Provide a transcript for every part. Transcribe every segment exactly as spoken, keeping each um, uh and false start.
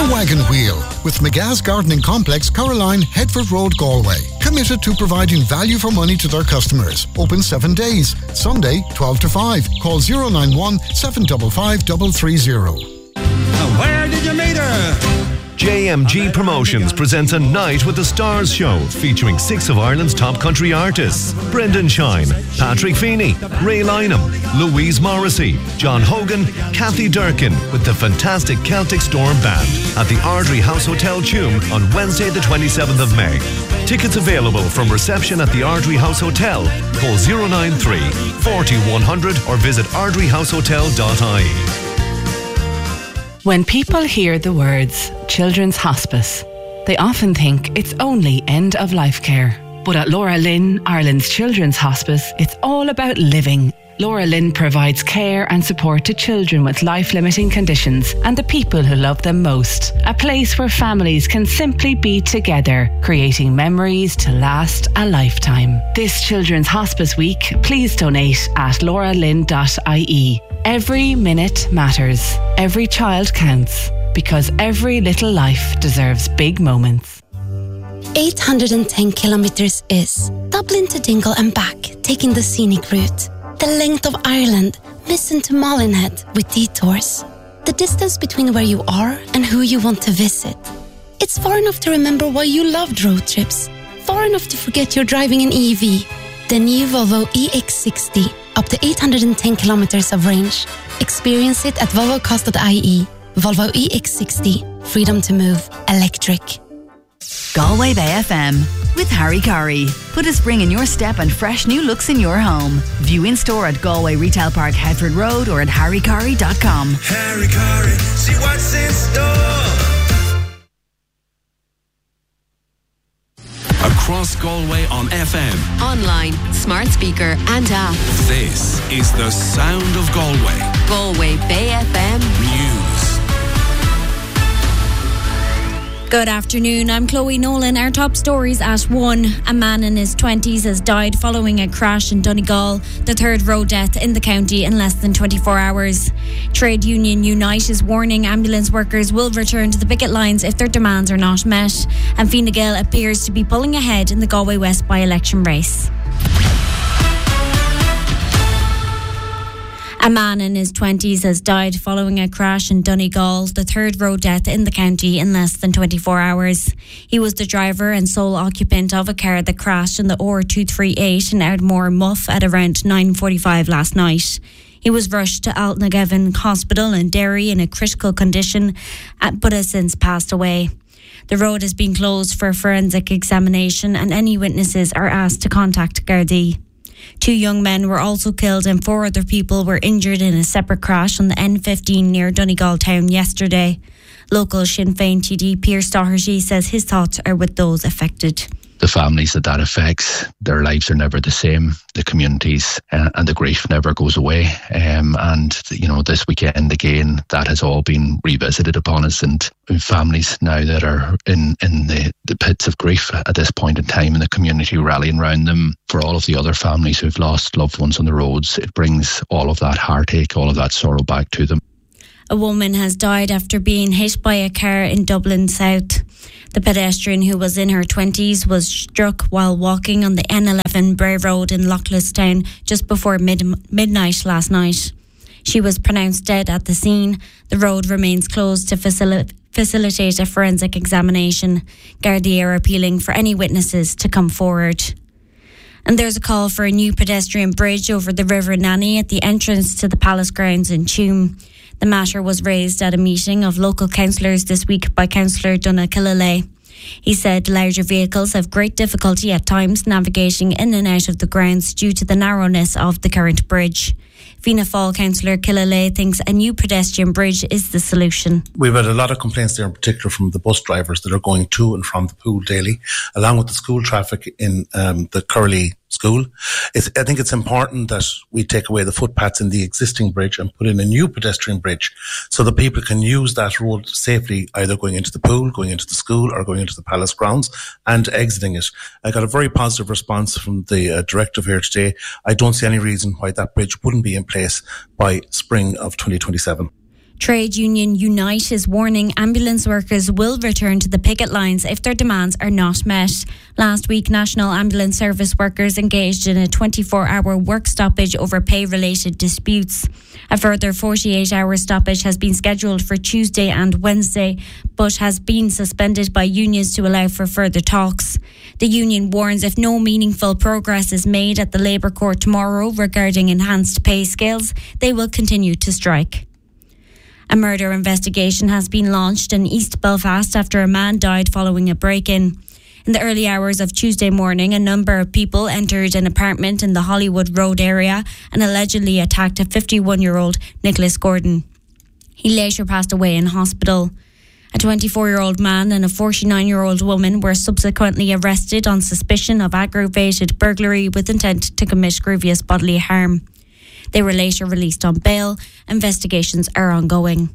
The Wagon Wheel with McGath's Gardening Complex, Caroline, Headford Road, Galway. Committed to providing value for money to their customers. Open seven days. Sunday, twelve to five. Call zero nine one, seven five five, three three zero. Where did you meet her? J M G Promotions presents a Night with the Stars show featuring six of Ireland's top country artists: Brendan Shine, Patrick Feeney, Ray Lynham, Louise Morrissey, John Hogan, Kathy Durkin with the fantastic Celtic Storm Band at the Ardrey House Hotel Tuam on Wednesday the twenty-seventh of May. Tickets available from reception at the Ardrey House Hotel. Call zero nine three, four zero one zero zero or visit ardrey house hotel dot I E. When people hear the words Children's Hospice, they often think it's only end-of-life care. But at Laura Lynn, Ireland's Children's Hospice, it's all about living. Laura Lynn provides care and support to children with life-limiting conditions and the people who love them most. A place where families can simply be together, creating memories to last a lifetime. This Children's Hospice Week, please donate at laura lynn dot I E. Every minute matters. Every child counts. Because every little life deserves big moments. eight hundred ten kilometres is Dublin to Dingle and back, taking the scenic route. The length of Ireland, listen to Molinhead with detours. The distance between where you are and who you want to visit. It's far enough to remember why you loved road trips. Far enough to forget you're driving an E V. The new Volvo E X sixty, up to eight hundred ten kilometres of range. Experience it at volvo cars dot I E. Volvo E X sixty, freedom to move, electric. Galway Bay F M with Harry Curry. Put a spring in your step and fresh new looks in your home. View in store at Galway Retail Park, Headford Road, or at harry curry dot com. Harry Curry, see what's in store. Across Galway on F M, online, smart speaker and app. This is the sound of Galway. Galway Bay F M News. Good afternoon, I'm Chloe Nolan. Our top stories at one. A man in his twenties has died following a crash in Donegal, the third road death in the county in less than twenty-four hours. Trade union Unite is warning ambulance workers will return to the picket lines if their demands are not met. And Fine Gael appears to be pulling ahead in the Galway West by-election race. A man in his twenties has died following a crash in Donegal, the third road death in the county in less than twenty-four hours. He was the driver and sole occupant of a car that crashed in the O R two thirty-eight in Ardmore Muff at around nine forty-five last night. He was rushed to Altnagevan Hospital in Derry in a critical condition, but has since passed away. The road has been closed for a forensic examination and any witnesses are asked to contact Gardaí. Two young men were also killed and four other people were injured in a separate crash on the N fifteen near Donegal town yesterday. Local Sinn Féin T D Pierce Doherty says his thoughts are with those affected. The families that that affects, their lives are never the same. The communities uh, and the grief never goes away. Um, and, you know, this weekend again, that has all been revisited upon us, and families now that are in, in the, the pits of grief at this point in time, and the community rallying around them. For all of the other families who've lost loved ones on the roads, it brings all of that heartache, all of that sorrow back to them. A woman has died after being hit by a car in Dublin South. The pedestrian, who was in her twenties, was struck while walking on the N eleven Bray Road in Lochlestown just before mid- midnight last night. She was pronounced dead at the scene. The road remains closed to facil- facilitate a forensic examination. Gardaí are appealing for any witnesses to come forward. And there's a call for a new pedestrian bridge over the River Nanny at the entrance to the Palace grounds in Tuam. The matter was raised at a meeting of local councillors this week by Councillor Donagh Killalay. He said larger vehicles have great difficulty at times navigating in and out of the grounds due to the narrowness of the current bridge. Fianna Fáil Councillor Killalay thinks a new pedestrian bridge is the solution. We've had a lot of complaints there, in particular from the bus drivers that are going to and from the pool daily, along with the school traffic in um, the Curly school. It's, I think it's important that we take away the footpaths in the existing bridge and put in a new pedestrian bridge so that people can use that road safely, either going into the pool, going into the school, or going into the Palace grounds and exiting it. I got a very positive response from the uh, directive here today. I don't see any reason why that bridge wouldn't be in place by spring of twenty twenty-seven. Trade union Unite is warning ambulance workers will return to the picket lines if their demands are not met. Last week, National Ambulance Service workers engaged in a twenty-four hour work stoppage over pay-related disputes. A further forty-eight hour stoppage has been scheduled for Tuesday and Wednesday, but has been suspended by unions to allow for further talks. The union warns if no meaningful progress is made at the Labour Court tomorrow regarding enhanced pay scales, they will continue to strike. A murder investigation has been launched in East Belfast after a man died following a break-in. In the early hours of Tuesday morning, a number of people entered an apartment in the Hollywood Road area and allegedly attacked a fifty-one-year-old Nicholas Gordon. He later passed away in hospital. A twenty-four-year-old man and a forty-nine-year-old woman were subsequently arrested on suspicion of aggravated burglary with intent to commit grievous bodily harm. They were later released on bail. Investigations are ongoing.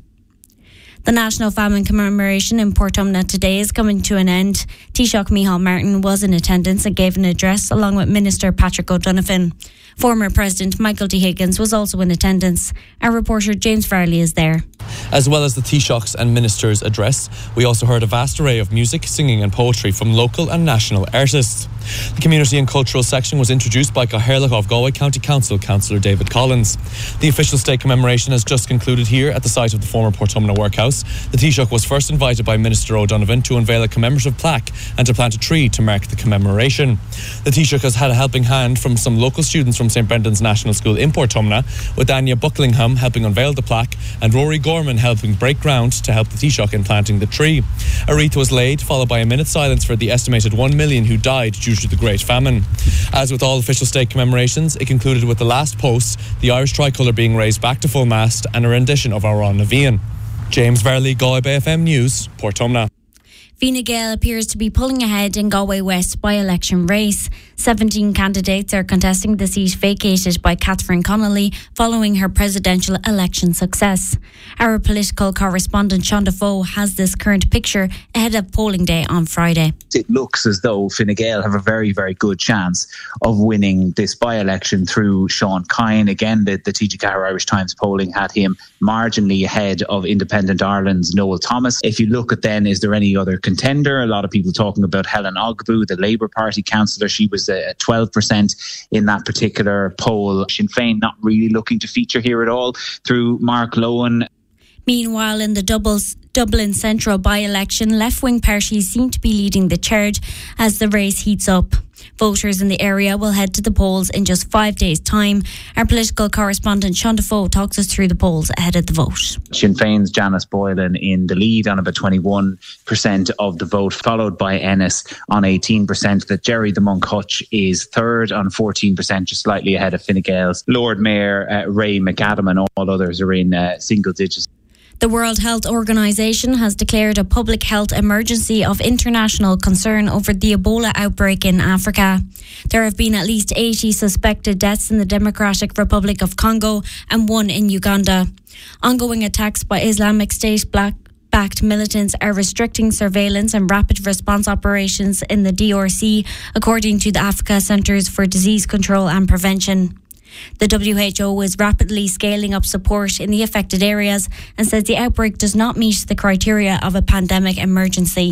The National Famine Commemoration in Portumna today is coming to an end. Taoiseach Micheál Martin was in attendance and gave an address along with Minister Patrick O'Donovan. Former President Michael D. Higgins was also in attendance. Our reporter James Farley is there. As well as the Taoiseach's and Minister's address, we also heard a vast array of music, singing and poetry from local and national artists. The Community and Cultural section was introduced by Cathaoirleach of Galway County Council, Councillor David Collins. The official state commemoration has just concluded here at the site of the former Portumna Workhouse. The Taoiseach was first invited by Minister O'Donovan to unveil a commemorative plaque and to plant a tree to mark the commemoration. The Taoiseach has had a helping hand from some local students from Saint Brendan's National School in Portumna, with Anya Bucklingham helping unveil the plaque and Rory Gorman helping break ground to help the Taoiseach in planting the tree. A wreath was laid, followed by a minute's silence for the estimated one million who died due to the Great Famine. As with all official state commemorations, it concluded with the last post, the Irish tricolour being raised back to full mast, and a rendition of Our An Navíon. James Varley, Galway Bay F M News, Portumna. Fine Gael appears to be pulling ahead in Galway West by-election race. seventeen candidates are contesting the seat vacated by Catherine Connolly following her presidential election success. Our political correspondent Sean Defoe has this current picture ahead of polling day on Friday. It looks as though Fine Gael have a very, very good chance of winning this by-election through Sean Kine. Again, the, the T G C A R Irish Times polling had him marginally ahead of Independent Ireland's Noel Thomas. If you look at then, is there any other contender? A lot of people talking about Helen Ogbu, the Labour Party councillor. She was at twelve percent in that particular poll. Sinn Féin not really looking to feature here at all through Mark Lohan. Meanwhile, in the doubles, Dublin Central by-election, left-wing parties seem to be leading the charge as the race heats up. Voters in the area will head to the polls in just five days' time. Our political correspondent Sean Defoe talks us through the polls ahead of the vote. Sinn Féin's Janice Boylan in the lead on about twenty-one percent of the vote, followed by Ennis on eighteen percent. That Jerry the Monk Hutch is third on fourteen percent, just slightly ahead of Fine Gael's Lord Mayor uh, Ray McAdam, and all others are in uh, single digits. The World Health Organization has declared a public health emergency of international concern over the Ebola outbreak in Africa. There have been at least eighty suspected deaths in the Democratic Republic of Congo and one in Uganda. Ongoing attacks by Islamic State black backed militants are restricting surveillance and rapid response operations in the D R C, according to the Africa Centres for Disease Control and Prevention. The W H O is rapidly scaling up support in the affected areas and says the outbreak does not meet the criteria of a pandemic emergency.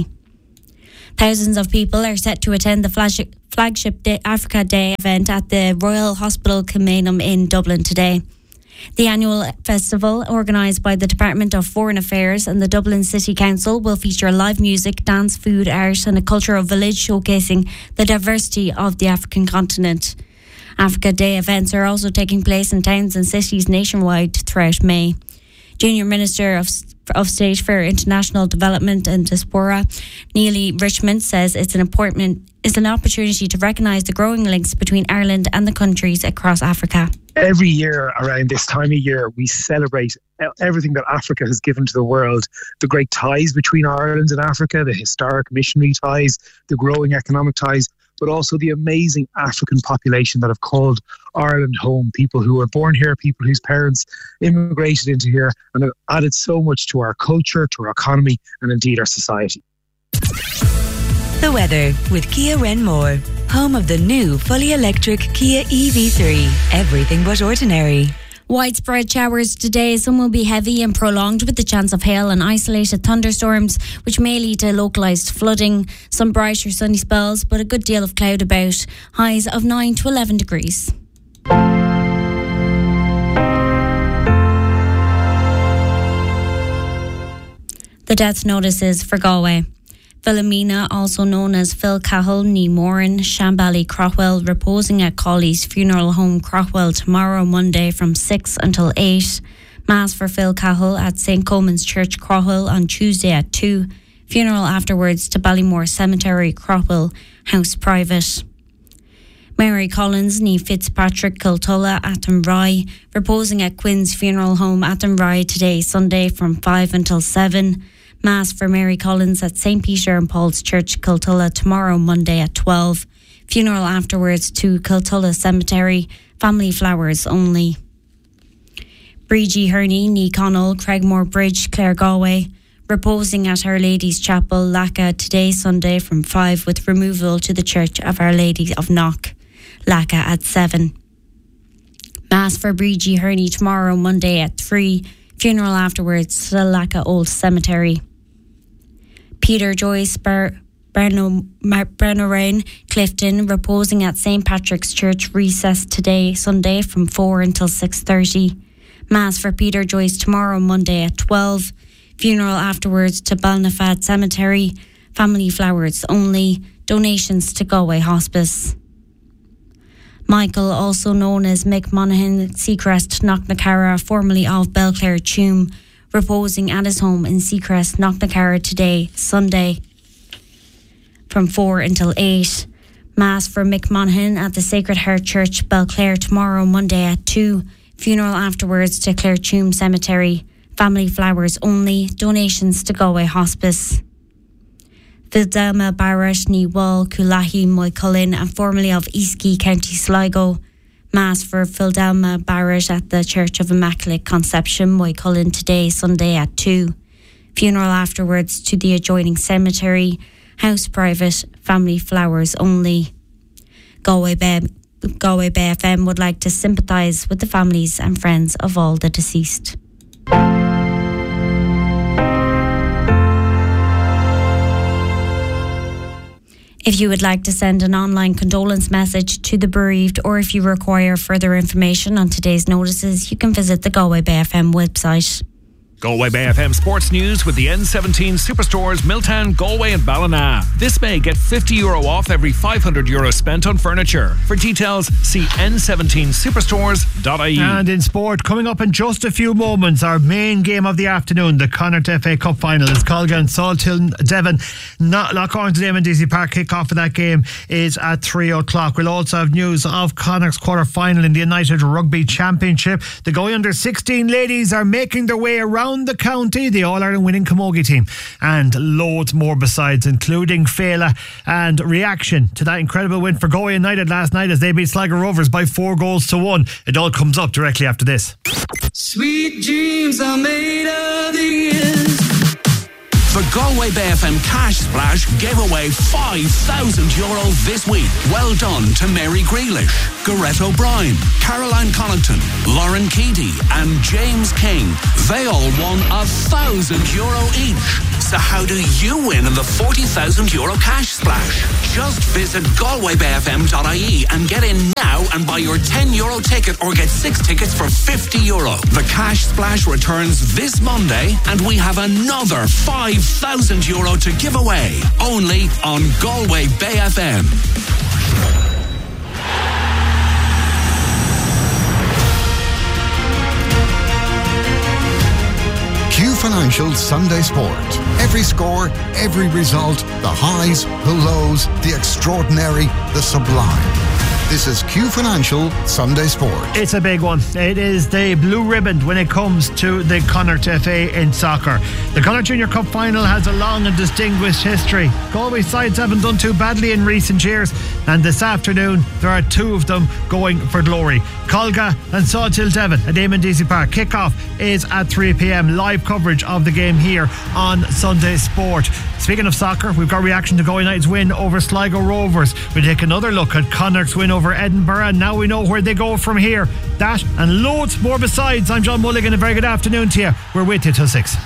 Thousands of people are set to attend the flagship Day Africa Day event at the Royal Hospital Kilmainham in Dublin today. The annual festival, organised by the Department of Foreign Affairs and the Dublin City Council, will feature live music, dance, food, art and a cultural village showcasing the diversity of the African continent. Africa Day events are also taking place in towns and cities nationwide throughout May. Junior Minister of, of State for International Development and Diaspora, Neely Richmond, says it's an important it's an opportunity to recognise the growing links between Ireland and the countries across Africa. Every year around this time of year, we celebrate everything that Africa has given to the world. The great ties between Ireland and Africa, the historic missionary ties, the growing economic ties, but also the amazing African population that have called Ireland home. People who were born here, people whose parents immigrated into here and have added so much to our culture, to our economy and indeed our society. The weather with Kia Renmore, home of the new fully electric Kia E V three. Everything but ordinary. Widespread showers today. Some will be heavy and prolonged with the chance of hail and isolated thunderstorms, which may lead to localised flooding. Some brighter sunny spells, but a good deal of cloud about. Highs of nine to eleven degrees. The death notices for Galway. Philomena, also known as Phil Cahill, ní Moran, Shambally Craughwell, reposing at Cawley's funeral home Craughwell tomorrow, Monday, from six until eight. Mass for Phil Cahill at Saint Coman's Church, Craughwell, on Tuesday at two. Funeral afterwards to Ballymore Cemetery, Craughwell, house private. Mary Collins, ní Fitzpatrick Kiltulla, Athenry, reposing at Quinn's funeral home, Athenry, today, Sunday, from five until seven. Mass for Mary Collins at Saint Peter and Paul's Church, Kiltulla, tomorrow, Monday, at twelve. Funeral afterwards to Kiltulla Cemetery, family flowers only. Breegie Herney, ní Connell, Craigmore Bridge, Clare Galway, reposing at Our Lady's Chapel, Lacca, today, Sunday, from five, with removal to the Church of Our Lady of Knock, Lacca, at seven. Mass for Breegie Herney tomorrow, Monday, at three. Funeral afterwards to Lacca Old Cemetery. Peter Joyce Bar- Brennorain, Clifton, reposing at Saint Patrick's Church, recess today, Sunday, from four until six thirty. Mass for Peter Joyce tomorrow, Monday, at twelve. Funeral afterwards to Balnafad Cemetery, family flowers only. Donations to Galway Hospice. Michael, also known as Mick Monaghan, Seacrest, Knocknacarra, formerly of Belclare Tuam, reposing at his home in Seacrest, Knocknacarra today, Sunday, from four until eight. Mass for Mick Monaghan at the Sacred Heart Church, Belclare, tomorrow, Monday, at two. Funeral afterwards to Clare Tuam Cemetery, family flowers only. Donations to Galway Hospice. Fildelma Barrett, ní Wall, Coolahi, Moycullen, and formerly of Eastkey, County Sligo. Mass for Fildelma Barrett at the Church of Immaculate Conception, Moycullen, today, Sunday, at two. Funeral afterwards to the adjoining cemetery, house private, family flowers only. Galway Bay, Galway Bay F M would like to sympathise with the families and friends of all the deceased. If you would like to send an online condolence message to the bereaved, or if you require further information on today's notices, you can visit the Galway Bay F M website. Galway Bay F M Sports News with the N seventeen Superstores, Milltown, Galway and Ballina. This May, get fifty euro off every five hundred euro spent on furniture. For details, see n seventeen superstores dot I E. And in sport, coming up in just a few moments, our main game of the afternoon, the Connacht F A Cup final, is Colga and Salthill Devon. Not Lough to Damon D C Park. Kick-off for that game is at three o'clock. We'll also have news of Connacht's quarter-final in the United Rugby Championship. The Galway under sixteen ladies are making their way around the county, the All-Ireland winning camogie team, and loads more besides, including Féile and reaction to that incredible win for Galway United last night as they beat Sligo Rovers by four goals to one. It all comes up directly after this. Sweet dreams are made of these. The Galway Bay F M Cash Splash gave away five thousand euro this week. Well done to Mary Grealish, Gareth O'Brien, Caroline Connaughton, Lauren Keady and James King. They all won a thousand euro each. So how do you win in the forty thousand euro Cash Splash? Just visit galway bay f m dot I E and get in now and buy your ten euro ticket or get six tickets for fifty euro. The Cash Splash returns this Monday and we have another five thousand euro to give away. Only on Galway Bay F M. Q Financial Sunday Sport. Every score, every result, the highs, the lows, the extraordinary, the sublime. This is Q Financial Sunday Sport. It's a big one. It is the blue ribbon when it comes to the Connacht F A in soccer. The Connacht Junior Cup final has a long and distinguished history. Galway sides haven't done too badly in recent years, and this afternoon there are two of them going for glory. Colga and Salthill Devon at Eamon D C Park. Kickoff is at three p.m. Live coverage of the game here on Sunday Sport. Speaking of soccer, we've got reaction to Galway United's win over Sligo Rovers. We take another look at Connacht's win over Edinburgh, and now we know where they go from here. That and loads more besides. I'm John Mulligan. A very good afternoon to you. We're with you till six.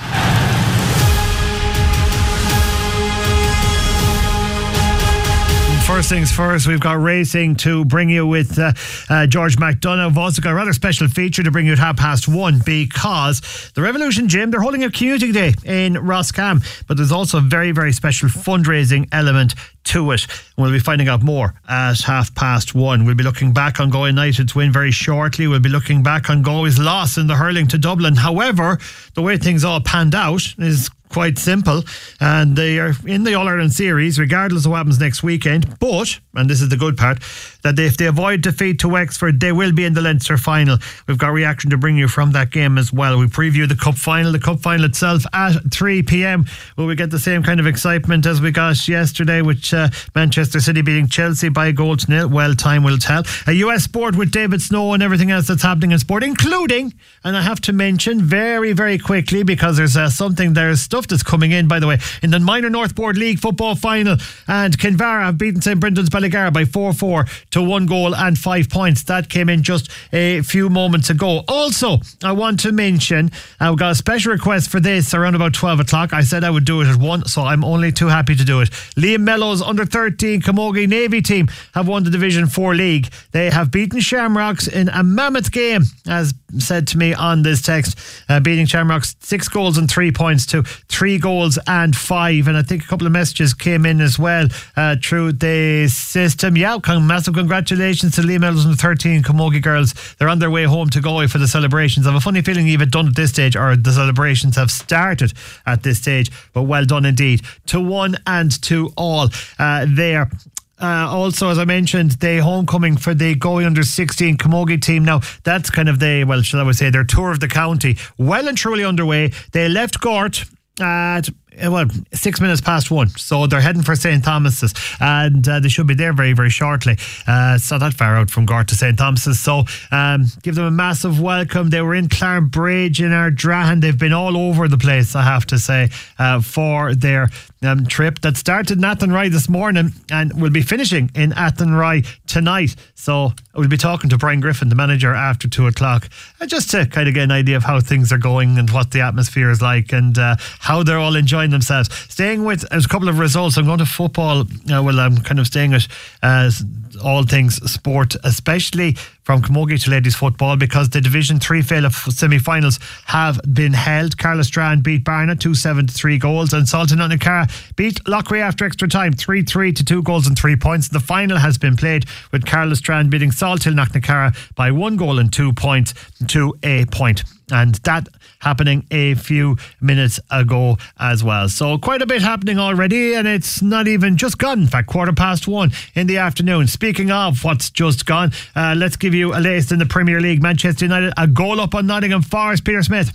First things first, we've got racing to bring you with uh, uh, George McDonough. We've also got a rather special feature to bring you at half past one, because the Revolution Gym, they're holding a community day in Roscommon, but there's also a very, very special fundraising element to it. We'll be finding out more at half past one. We'll be looking back on Galway United's win very shortly. We'll be looking back on Galway's loss in the hurling to Dublin. However, the way things all panned out is quite simple, and they are in the All-Ireland series regardless of what happens next weekend. But, and this is the good part, that if they avoid defeat to Wexford, they will be in the Leinster final. We've got reaction to bring you from that game as well. We preview the cup final, the cup final itself at three p.m. Will we get the same kind of excitement as we got yesterday with uh, Manchester City beating Chelsea by a goal to nil? Well, time will tell. A U S sport with David Snow and everything else that's happening in sport, including, and I have to mention very, very quickly, because there's uh, something, there's stuff that's coming in, by the way, in the Minor North Board League football final, and Kinvara have beaten Saint Brendan's Ballygar by four four to one goal and five points. That came in just a few moments ago. Also, I want to mention, I've got a special request for this around about twelve o'clock. I said I would do it at one, so I'm only too happy to do it. Liam Mellows under thirteen Camogie Navy team have won the Division four league. They have beaten Shamrocks in a mammoth game, as said to me on this text, uh, beating Shamrocks six goals and three points to three goals and five. And I think a couple of messages came in as well uh, through the system. Yeah, massive congratulations to Liam Mellows and the thirteen Camogie girls. They're on their way home to Galway for the celebrations. I have a funny feeling you've done at this stage, or the celebrations have started at this stage, but well done indeed to one and to all uh, there. Uh, also, as I mentioned, the homecoming for the Galway under sixteen Camogie team. Now, that's kind of the, well, shall I say, their tour of the county. Well and truly underway. They left Gort at, well, six minutes past one. So they're heading for Saint Thomas's, and uh, they should be there very, very shortly. Uh, it's not that far out from Gort to Saint Thomas's. So um, give them a massive welcome. They were in Clarnbridge, in Ardrahan. They've been all over the place, I have to say, uh, for their um, trip that started in Athenry this morning and will be finishing in Athenry tonight. So we'll be talking to Brian Griffin, the manager, after two o'clock, uh, just to kind of get an idea of how things are going and what the atmosphere is like, and uh, how they're all enjoying themselves. Staying with a couple of results, I'm going to football. Uh, well, I'm kind of staying at uh, all things sport, especially from Camogie to ladies football, because the Division three Féile semi-finals have been held. Carla Strand beat Barna two seven to three goals, and Saltinacara beat Loughrea after extra time three three to two goals and three points. The final has been played with Carla Strand beating Salthill Knocknacara by one goal and two points to a point. And that happening a few minutes ago as well. So quite a bit happening already, and it's not even just gone. In fact, quarter past one in the afternoon. Speaking of what's just gone, uh, let's give you a latest in the Premier League. Manchester United, a goal up on Nottingham Forest. Peter Smith.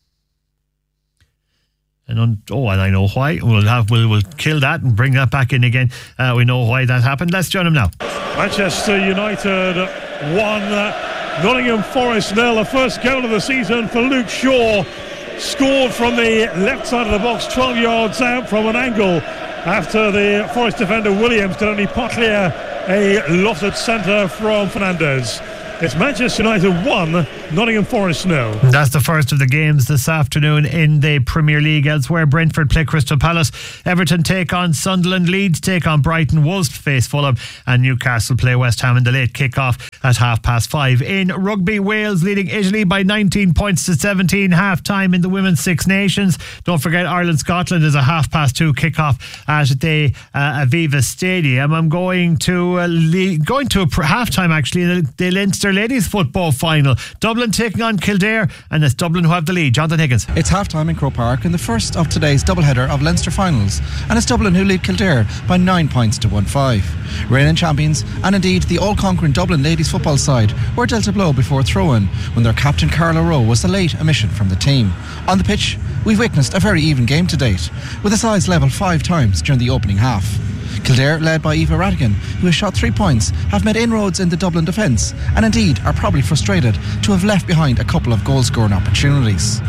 And on, oh, and I know why. We'll have we'll, we'll kill that and bring that back in again. Uh, we know why that happened. Let's join him now. Manchester United won. Uh, Nottingham Forest nil, the first goal of the season for Luke Shaw, scored from the left side of the box, twelve yards out from an angle, after the Forest defender Williams could only pot clear a lofted centre from Fernandez. It's Manchester United one, Nottingham Forest nil. That's the first of the games this afternoon in the Premier League. Elsewhere, Brentford play Crystal Palace, Everton take on Sunderland, Leeds take on Brighton, Wolves face Fulham, and Newcastle play West Ham in the late kick-off at half past five. In rugby, Wales leading Italy by nineteen points to seventeen, half time in the Women's Six Nations. Don't forget, Ireland-Scotland is a half past two kick-off at the uh, Aviva Stadium. I'm going to uh, le- going to a pr- half time actually, the, the Leinster ladies football final. Dublin taking on Kildare, and it's Dublin who have the lead. Jonathan Higgins. It's half time in Croke Park in the first of today's doubleheader of Leinster finals, and it's Dublin who lead Kildare by nine points to one five. Reigning champions, and indeed the all-conquering Dublin ladies football side, were dealt a blow before throw-in when their captain Carla Rowe was the late omission from the team. On the pitch, we've witnessed a very even game to date, with the sides level five times during the opening half. Kildare, led by Eva Radigan, who has shot three points, have made inroads in the Dublin defence, and indeed are probably frustrated to have left behind a couple of goal-scoring opportunities.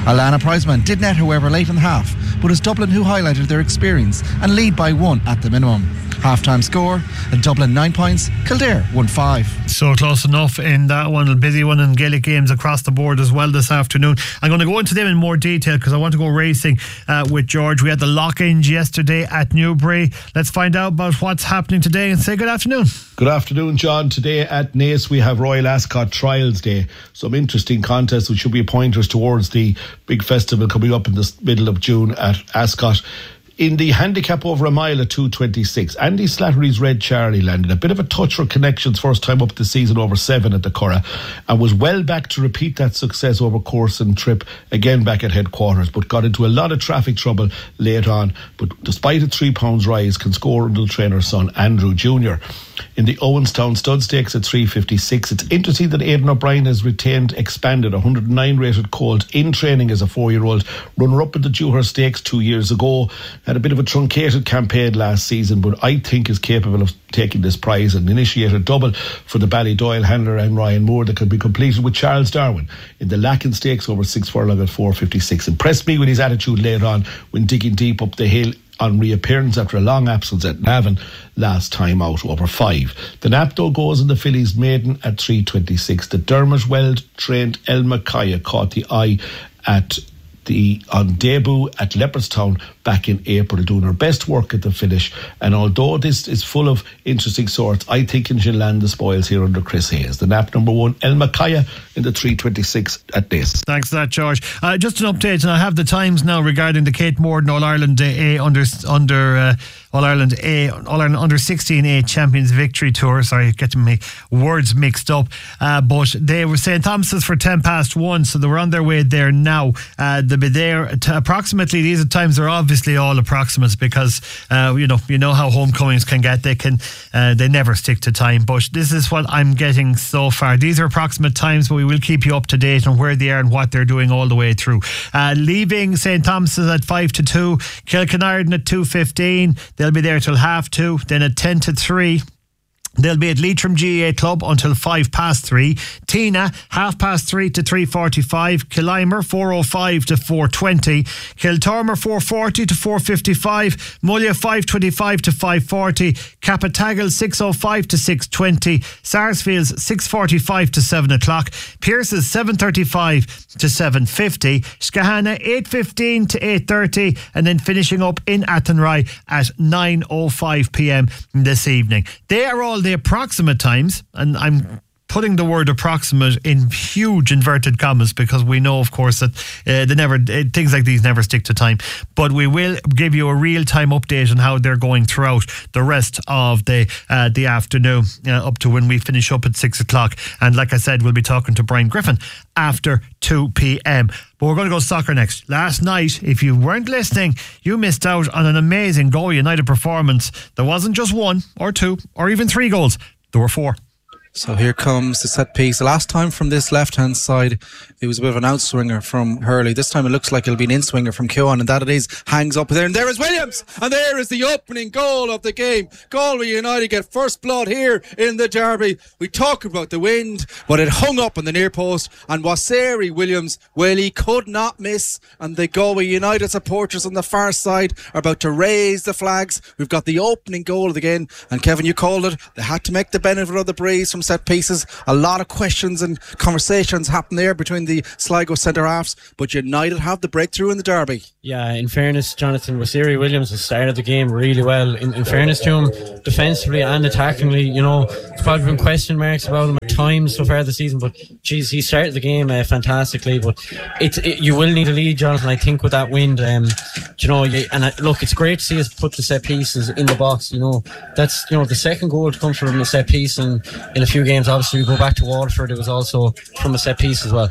Alana Prizeman did net, however, late in the half, but it was Dublin who highlighted their experience and lead by one at the minimum. Half-time score, Dublin nine points, Kildare one five. So close enough in that one. A busy one in Gaelic games across the board as well this afternoon. I'm going to go into them in more detail because I want to go racing uh, with George. We had the lock-ins yesterday at Newbury. Let's find out about what's happening today and say good afternoon. Good afternoon, John. Today at Naas we have Royal Ascot Trials Day. Some interesting contests which should be pointers towards the big festival coming up in the middle of June at Ascot. In the handicap over a mile at two twenty-six, Andy Slattery's Red Charlie landed a bit of a touch for Connections, first time up the season over seven at the Curragh, and was well back to repeat that success over course and trip again back at headquarters, but got into a lot of traffic trouble late on, but despite a three pounds rise can score under the trainer's son Andrew Junior In the Owenstown Stud Stakes at three fifty-six, it's interesting that Aidan O'Brien has retained expanded one hundred nine rated colt in training as a four-year-old, runner up at the Dewhurst Stakes two years ago. Had a bit of a truncated campaign last season, but I think is capable of taking this prize and initiate a double for the Ballydoyle handler and Ryan Moore that could be completed with Charles Darwin in the Lacken Stakes over six furlong at four fifty-six. Impressed me with his attitude later on when digging deep up the hill on reappearance after a long absence at Navan last time out over five. The nap though goes in the fillies maiden at three twenty-six. The Dermot well trained Elma Kaya caught the eye at the on debut at Leopardstown back in April, doing her best work at the finish. And although this is full of interesting sorts, I think she'll land the spoils here under Chris Hayes. The nap number one, Elma Kaya in the three twenty-six at this. Thanks for that, George. Uh, just an update, and I have the times now regarding the Kate Morden All Ireland A under under uh, All Ireland A All Ireland under sixteen A Champions Victory Tour. Sorry, getting my words mixed up. Uh, but they were Saint Thomas's for ten past one, so they were on their way there now. Uh, they'll be there to approximately. These are times are obviously all approximates because uh, you know you know how homecomings can get. They can uh, they never stick to time. But this is what I'm getting so far. These are approximate times, but we will keep you up to date on where they are and what they're doing all the way through. Uh, leaving Saint Thomas's at five to two, Kilkenarden at two fifteen. They'll be there till half two. Then at ten to three. They'll be at Leitrim G A A Club until five past three. Tina, half past three to three forty-five. Killimer, four oh five to four twenty. Kiltormer, four forty to four fifty-five. Mulla, five twenty-five to five forty. Capatagal, six oh five to six twenty. Sarsfields, six forty-five to seven o'clock. Pierce's, seven thirty-five to seven fifty. Skahana, eight fifteen to eight thirty. And then finishing up in Athenry at nine oh five p.m. this evening. They are all the approximate times, and I'm putting the word approximate in huge inverted commas because we know, of course, that uh, they never uh, things like these never stick to time. But we will give you a real-time update on how they're going throughout the rest of the uh, the afternoon uh, up to when we finish up at six o'clock. And like I said, we'll be talking to Brian Griffin after two p.m. But we're going to go soccer next. Last night, if you weren't listening, you missed out on an amazing Galway United performance. There wasn't just one or two or even three goals. There were four. So here comes the set piece. Last time from this left-hand side, it was a bit of an outswinger from Hurley. This time it looks like it'll be an in-swinger from Keown, and that it is. Hangs up there, and there is Williams! And there is the opening goal of the game. Galway United get first blood here in the derby. We talk about the wind, but it hung up on the near post, and Waseri Williams, well, he could not miss, and the Galway United supporters on the far side are about to raise the flags. We've got the opening goal of the game, and Kevin, you called it. They had to make the benefit of the breeze from set pieces. A lot of questions and conversations happen there between the Sligo centre halves, but United have the breakthrough in the derby. Yeah, in fairness, Jonathan, Wasiri Williams has started the game really well. In, in fairness to him, defensively and attackingly, you know, there's probably been question marks about him at times so far this season, but geez, he started the game uh, fantastically. But it's it, you will need a lead, Jonathan, I think, with that wind. Um, you know, and uh, look, it's great to see us put the set pieces in the box. You know, that's you know the second goal to come from a set piece, and in a few games, obviously, we go back to Waterford. It was also from a set piece as well.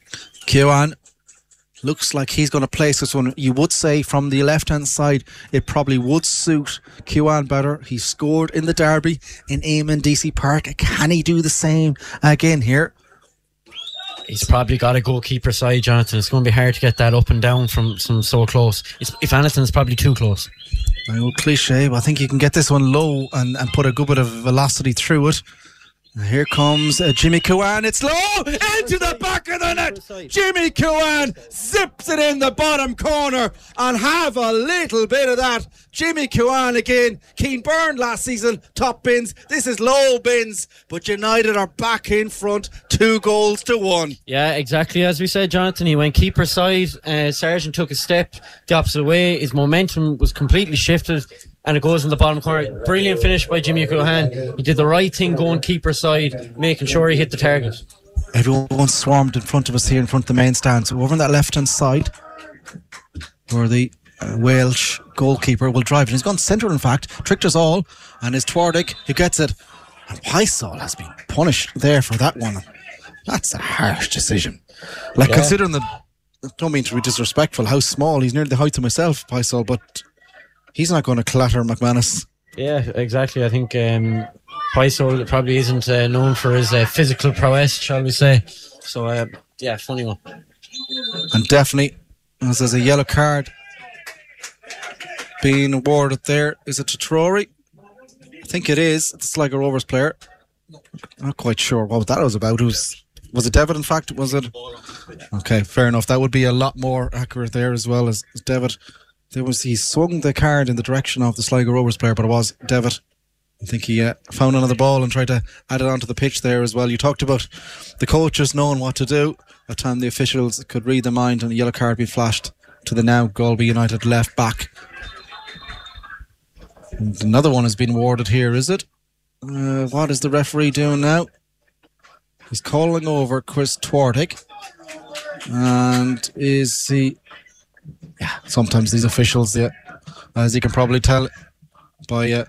Keown looks like he's going to place this one. You would say from the left hand side it probably would suit Keown better. He scored in the derby in Eamon D C Park. Can he do the same again here? He's probably got a goalkeeper side, Jonathan. It's going to be hard to get that up and down from, from so close. It's, if anything, it's probably too close. My old cliche, but I think you can get this one low and, and put a good bit of velocity through it. Here comes uh, Jimmy Cooan. It's low into the back of the net. Jimmy Cooan zips it in the bottom corner, and have a little bit of that. Jimmy Cooan again. Keenburn last season, top bins. This is low bins, but United are back in front, two goals to one. Yeah, exactly as we said, Jonathan. He went keeper side. Uh, Sargent took a step the opposite way. His momentum was completely shifted, and it goes in the bottom corner. Brilliant finish by Jimmy Cooan. He did the right thing going keeper side, making sure he hit the target. Everyone swarmed in front of us here in front of the main stand. So over on that left hand side, where the uh, Welsh goalkeeper will drive. And he's gone centre, in fact, tricked us all. And it's Twardick who gets it. And Pysol has been punished there for that one. That's a harsh decision. Like, yeah. Considering the, I don't mean to be disrespectful, how small, he's nearly the height of myself, Pysol, but he's not going to clatter McManus. Yeah, exactly. I think um, Pysol probably isn't uh, known for his uh, physical prowess, shall we say. So, uh, yeah, funny one. And definitely, as there's a yellow card being awarded there. Is it to Trory? I think it is. It's a Sligo Rovers player. Not quite sure what that was about. It was, was it Devitt, in fact? Was it? Okay, fair enough. That would be a lot more accurate there as well as, as Devitt. There was, he swung the card in the direction of the Sligo Rovers player, but it was Devitt. I think he uh, found another ball and tried to add it onto the pitch there as well. You talked about the coaches knowing what to do. At time the officials could read the mind, and a yellow card being flashed to the now Galway United left back. And another one has been awarded here, is it? Uh, what is the referee doing now? He's calling over Chris Twardick. And is he... Yeah, sometimes these officials, yeah, as you can probably tell by... Uh,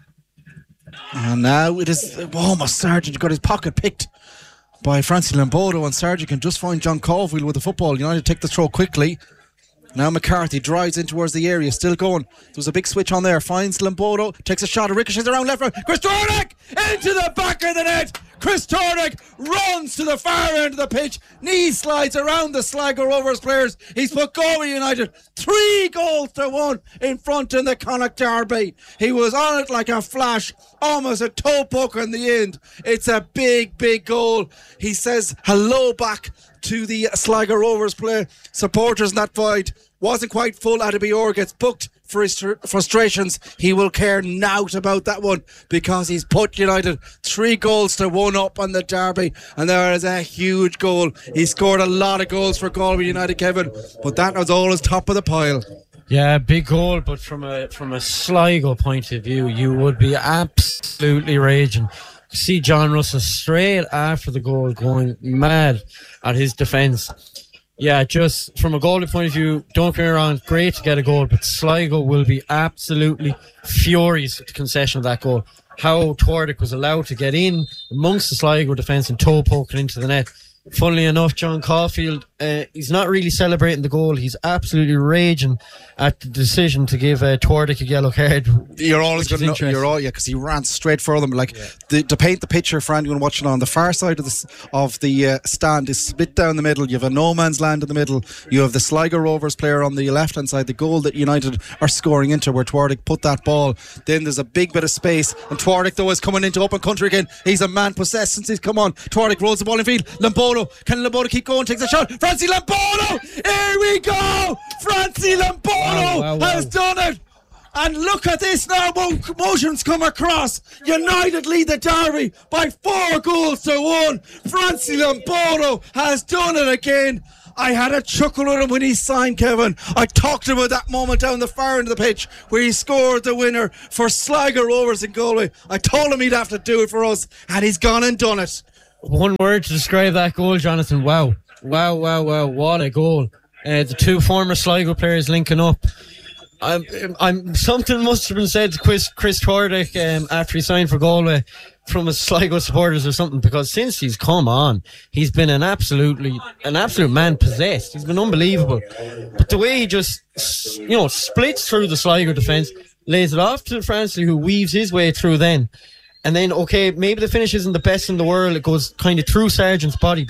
and now it is... Oh, my Sargent got his pocket picked by Francie Lambodo, and Sargent can just find John Caulfield with the football. United take the throw quickly. Now McCarthy drives in towards the area, still going. There was a big switch on there. Finds Lambodo, takes a shot, a ricochets around left. Chris Twardick into the back of the net. Chris Twardick runs to the far end of the pitch. Knee slides around the Sligo Rovers players. He's put Galway United three goals to one in front in the Connacht Derby. He was on it like a flash, almost a toe poke in the end. It's a big, big goal. He says hello back to the Sligo Rovers player. Supporters in that void. Wasn't quite full. Adebayor gets booked for his tr- frustrations. He will care nought about that one, because he's put United three goals to one up on the derby, and there is a huge goal. He scored a lot of goals for Galway United, Kevin, but that was always top of the pile. Yeah, big goal, but from a from a Sligo point of view, you would be absolutely raging. See John Russell straight after the goal going mad at his defence. Yeah, just from a goalie point of view, don't get me wrong, great to get a goal, but Sligo will be absolutely furious at the concession of that goal. How Twardick was allowed to get in amongst the Sligo defence and toe poking into the net. Funnily enough, John Caulfield, uh, he's not really celebrating the goal. He's absolutely raging at the decision to give uh, Twardick a yellow card. You're always going to know, you're all, yeah, because he ran straight for them. Like, yeah. the, to paint the picture for anyone watching on the far side of the of the uh, stand is split down the middle. You have a no man's land in the middle. You have the Sligo Rovers player on the left hand side, the goal that United are scoring into, where Twardick put that ball. Then there's a big bit of space, and Twardick though is coming into open country again. He's a man possessed since he's come on. Twardick rolls the ball in field. Lambodo. Can Lambodo keep going? Takes a shot. Francie Lambodo! Here we go! Francie Lambodo wow, wow, wow. has done it! And look at this now. Motions come across. United lead the derby by four goals to one. Francie Lambodo has done it again. I had a chuckle at him when he signed, Kevin. I talked about that moment down the far end of the pitch where he scored the winner for Sligo Rovers in Galway. I told him he'd have to do it for us, and he's gone and done it. One word to describe that goal, Jonathan. Wow. Wow, wow, wow. What a goal. Uh, the two former Sligo players linking up. I'm, I'm, something must have been said to Chris, Chris Twardick um, after he signed for Galway from his Sligo supporters or something, because since he's come on, he's been an absolutely, an absolute man possessed. He's been unbelievable. But the way he just, you know, splits through the Sligo defence, lays it off to Francie, who weaves his way through then. And then, okay, maybe the finish isn't the best in the world. It goes kind of through Sargent's body, but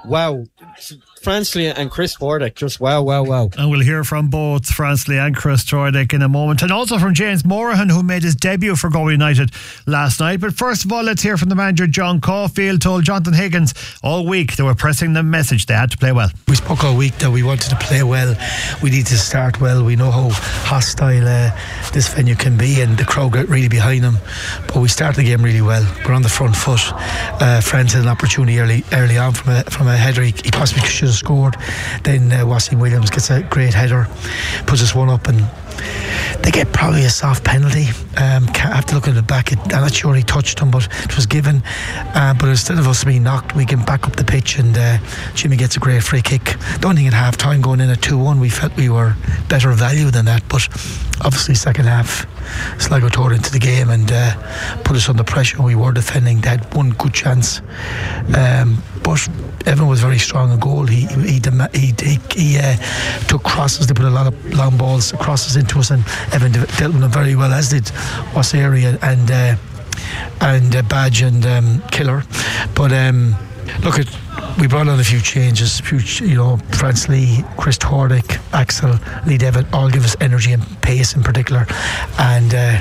wow. Fransley and Chris Tordick, just wow, wow, wow. And we'll hear from both Fransley and Chris Tordick in a moment, and also from James Morahan, who made his debut for Galway United last night. But first of all, let's hear from the manager. John Caulfield told Jonathan Higgins all week they were pressing the message they had to play well. We spoke all week that we wanted to play well, we need to start well. We know how hostile uh, this venue can be, and the crowd got really behind them, but we started the game really well. We're on the front foot. uh, Franz had an opportunity early early on from a, from a header. He, he possibly should have scored. Then uh, Wasim Williams gets a great header, puts us one up, and they get probably a soft penalty. Um, I have to look at the back. I'm not sure he touched him, but it was given. Uh, but instead of us being knocked, we get back up the pitch, and uh, Jimmy gets a great free kick. The only thing at half time, going in at two one, we felt we were better value than that. But obviously, second half, Sligo tore into the game and uh, put us under pressure. We were defending. They had one good chance. Um, but Evan was very strong in goal. He he he, he, he uh, took crosses. They put a lot of long balls, crosses into us, and Evan dealt with them very well, as did Wasseri and uh, and uh, Badge and um, Killer. But um, look at. We brought on a few changes, few, you know, Fransley, Chris Tordick, Axel, Lee Devitt, all give us energy and pace in particular. And uh,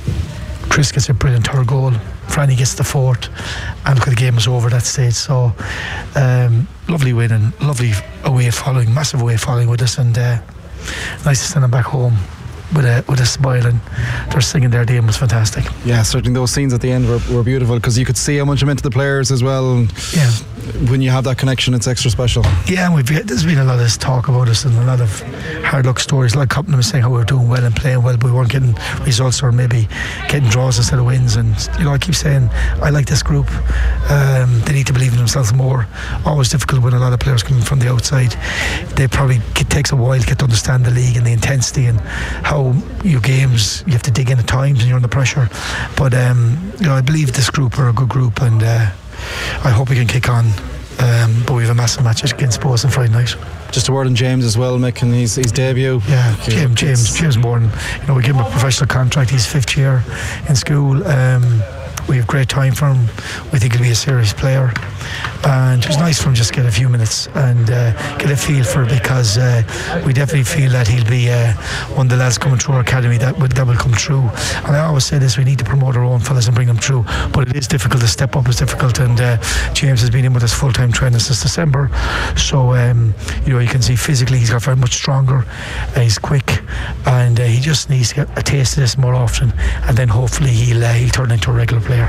Chris gets a brilliant third goal. Franny gets the fourth, and look, the game was over at that stage. So um, lovely win and lovely away following, massive away following with us, and uh, nice to send them back home with a with a smile, and they're singing their game was fantastic. Yeah, certainly those scenes at the end were, were beautiful, because you could see how much it meant to the players as well. And yeah, when you have that connection, it's extra special. Yeah, and we've there's been a lot of talk about us and a lot of hard luck stories. Like Coppenham was saying how we were doing well and playing well, but we weren't getting results, or maybe getting draws instead of wins. And you know, I keep saying I like this group. Um, they need to believe in themselves more. Always difficult when a lot of players coming from the outside. They probably it takes a while to get to understand the league and the intensity and how your games, you have to dig in at times and you're under pressure. But um, you know, I believe this group are a good group, and uh, I hope we can kick on. Um, but we have a massive match against Bohs on Friday night. Just a word on James as well, Mick, and his, his debut. Yeah, James, James, James Bourne. You know, we give him a professional contract. He's fifth year in school. Um, we have great time for him. We think he'll be a serious player, and it was nice for him just to get a few minutes and uh, get a feel for it, because uh, we definitely feel that he'll be uh, one of the lads coming through our academy that will, that will come through. And I always say this, we need to promote our own fellas and bring them through, but it is difficult. The step up is difficult, and uh, James has been in with us full time training since December, so um, you know, you can see physically he's got very much stronger. Uh, he's quick, and uh, he just needs to get a taste of this more often, and then hopefully he'll, uh, he'll turn into a regular player.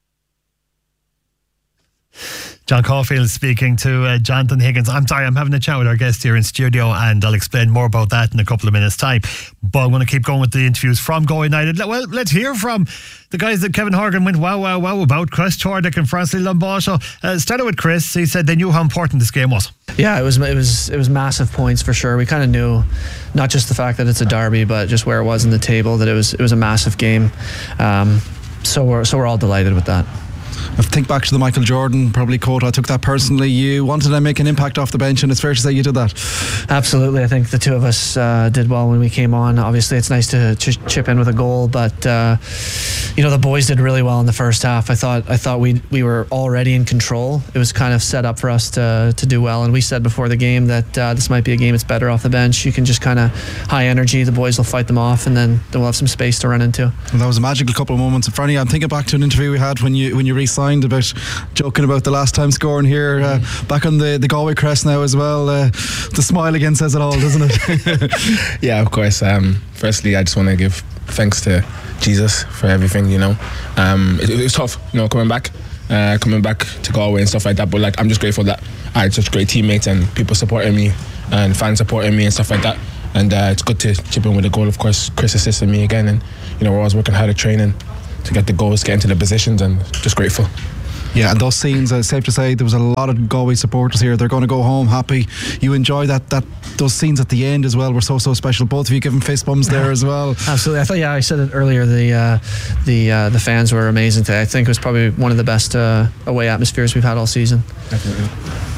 John Caulfield speaking to uh, Jonathan Higgins. I'm sorry, I'm having a chat with our guest here in studio, and I'll explain more about that in a couple of minutes' time. But I'm going to keep going with the interviews from Galway United. Well, let's hear from the guys that Kevin Horgan went wow, wow, wow about, Chris Tordick and Fransley Lombasho. Uh, started with Chris. He said they knew how important this game was. Yeah, it was it was it was massive points for sure. We kind of knew, not just the fact that it's a derby, but just where it was in the table, that it was it was a massive game. Um, so we're so we're all delighted with that. I think back to the Michael Jordan probably quote. I took that personally. You wanted to make an impact off the bench, and it's fair to say you did that. Absolutely. I think the two of us uh, did well when we came on. Obviously it's nice to ch- chip in with a goal, but uh, you know, the boys did really well in the first half. I thought I thought we we were already in control. It was kind of set up for us to to do well, and we said before the game that uh, this might be a game that's better off the bench. You can just kind of high energy, the boys will fight them off, and then they'll have some space to run into. Well, that was a magical couple of moments. And Franny, I'm thinking back to an interview we had when you when you re-signed, about joking about the last time scoring here, uh, mm. back on the, the Galway crest now as well. Uh, the smile again says it all, doesn't it? Yeah, of course. Um, firstly, I just want to give thanks to Jesus for everything, you know. Um, it, it was tough, you know, coming back uh, coming back to Galway and stuff like that, but like, I'm just grateful that I had such great teammates and people supporting me and fans supporting me and stuff like that. And uh, it's good to chip in with a goal. Of course, Chris assisted me again, and you know, we're always working hard at training to get the goals, get into the positions, and just grateful. Yeah, and those scenes, uh, safe to say, there was a lot of Galway supporters here. They're going to go home happy. You enjoy that that those scenes at the end as well were so so special. Both of you giving fist bumps there as well. Absolutely. I thought, yeah, I said it earlier. The uh, the uh, the fans were amazing today. I think it was probably one of the best uh, away atmospheres we've had all season. Definitely.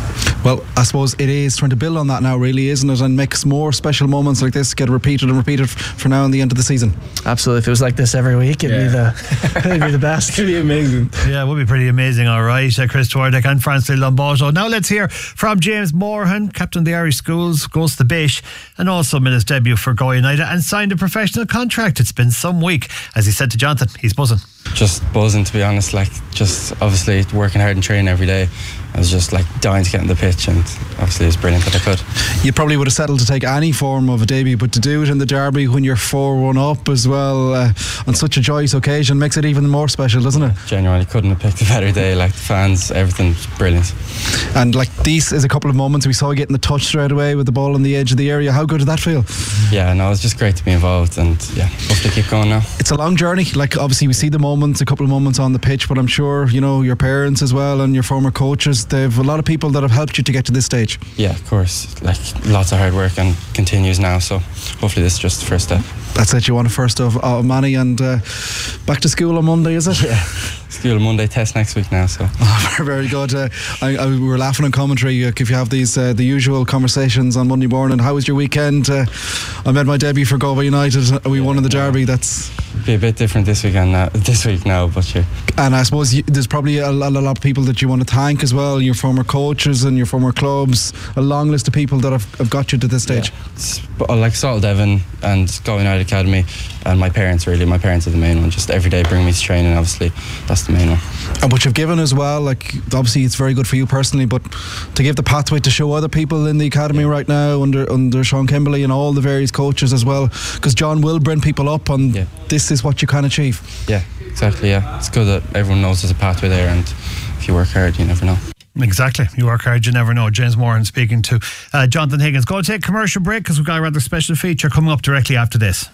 Well, I suppose it is trying to build on that now, really, isn't it? And make more special moments like this get repeated and repeated for now and the end of the season. Absolutely. If it was like this every week, it'd Yeah. be the it'd be the best. It'd be amazing. Yeah, it would be pretty amazing, all right. Uh, Chris Twardek and Francis Lombardo. Now let's hear from James Moorhan, captain of the Irish Schools, goes to the Bish, and also made his debut for Galway United and signed a professional contract. It's been some week. As he said to Jonathan, he's buzzing. Just buzzing, to be honest. Like, just obviously working hard and training every day. I was just like dying to get on the pitch, and obviously it was brilliant that I could. You probably would have settled to take any form of a debut, but to do it in the Derby when you're four one up as well, uh, on such a joyous occasion, makes it even more special, doesn't it? Genuinely couldn't have picked a better day. Like, the fans, everything's brilliant. And like, these is a couple of moments we saw you getting the touch straight away with the ball on the edge of the area. How good did that feel? Yeah, no, it's just great to be involved, and yeah, hopefully keep going now. It's a long journey. Like, obviously we see the moments, a couple of moments on the pitch, but I'm sure, you know, your parents as well and your former coaches, they've a lot of people that have helped you to get to this stage. Yeah, of course. Like, lots of hard work and continues now, so hopefully this is just the first step. That's it, you want a first of, of many, and uh, back to school on Monday, is it? Yeah. School Monday, test next week now, so. Oh, very, very good. Uh, I, I, we were laughing on commentary uh, if you have these uh, the usual conversations on Monday morning. How was your weekend? Uh, I made my debut for Galway United. We won in the Derby. That's be a bit different this weekend now, this week now, but sure. And I suppose you, there's probably a, a lot of people that you want to thank as well. Your former coaches and your former clubs. A long list of people that have, have got you to this stage. Yeah. Like Salt Devon and Galway United Academy, and my parents. Really, my parents are the main one. Just every day bring me to training. Obviously, that's the main one. And what you've given as well, like, obviously it's very good for you personally, but to give the pathway to show other people in the academy yeah. right now under under Sean Kimberley and all the various coaches as well, because John will bring people up, and yeah. this is what you can achieve. Yeah, exactly. Yeah, it's good that everyone knows there's a pathway there, and if you work hard, you never know. Exactly. You work hard, you never know. James Moran speaking to uh, Jonathan Higgins. Go and take a commercial break because we've got a rather special feature coming up directly after this.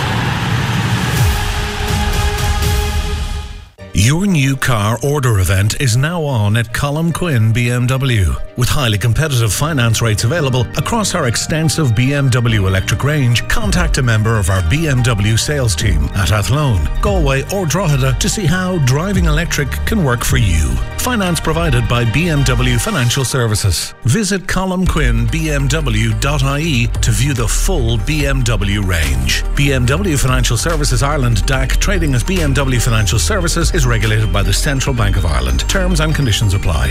Your new car order event is now on at Colm Quinn B M W. With highly competitive finance rates available across our extensive B M W electric range, contact a member of our B M W sales team at Athlone, Galway or Drogheda to see how driving electric can work for you. Finance provided by B M W Financial Services. Visit colm quinn b m w dot i e to view the full B M W range. B M W Financial Services Ireland D A C, trading as B M W Financial Services, is regulated by the Central Bank of Ireland. Terms and conditions apply.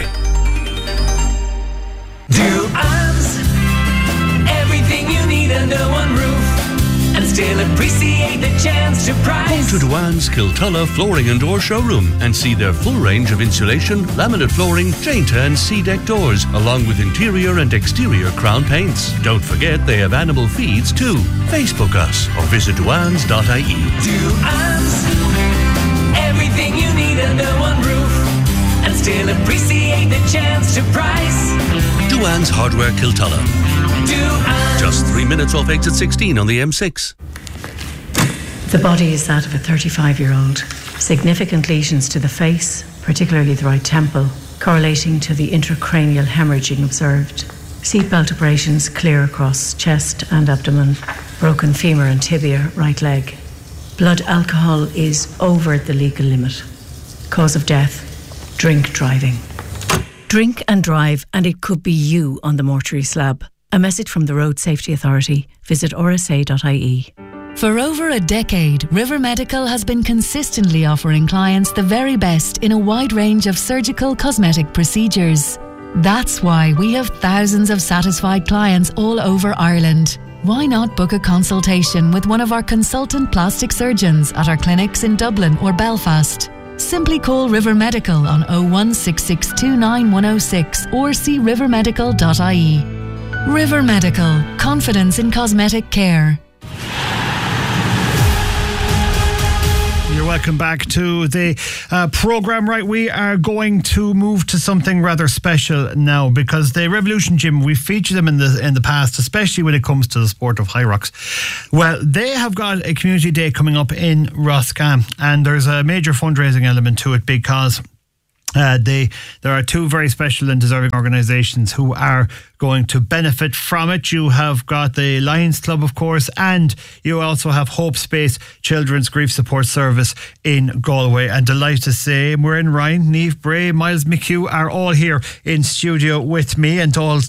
Duans, everything you need under one roof, and still appreciate the chance to price. Go to Duans Kiltulla Flooring and Door Showroom and see their full range of insulation, laminate flooring, Jainta and C-deck doors, along with interior and exterior crown paints. Don't forget they have animal feeds too. Facebook us or visit duans dot i e. Duans, everything you need under one roof, and still appreciate the chance to price. Duans Hardware Kiltulla. Duans. Just three minutes off exit sixteen on the M six. The body is that of a thirty-five-year-old. Significant lesions to the face, particularly the right temple, correlating to the intracranial hemorrhaging observed. Seatbelt abrasions clear across chest and abdomen. Broken femur and tibia, right leg. Blood alcohol is over the legal limit. Cause of death, drink driving. Drink and drive, and it could be you on the mortuary slab. A message from the Road Safety Authority. Visit r s a dot i e. For over a decade, River Medical has been consistently offering clients the very best in a wide range of surgical cosmetic procedures. That's why we have thousands of satisfied clients all over Ireland. Why not book a consultation with one of our consultant plastic surgeons at our clinics in Dublin or Belfast? Simply call River Medical on oh one six six two nine one oh six or see river medical dot i e. River Medical, confidence in cosmetic care. You're welcome back to the uh, programme. Right, we are going to move to something rather special now, because the Revolution Gym, we've featured them in the in the past, especially when it comes to the sport of high rocks. Well, they have got a community day coming up in Roscommon, and there's a major fundraising element to it, because Uh, they there are two very special and deserving organisations who are going to benefit from it. You have got the Lions Club, of course, and you also have Hope Space Children's Grief Support Service in Galway. And delighted to say, we're in Ryan, Niamh Bray, Miles McHugh are all here in studio with me, and all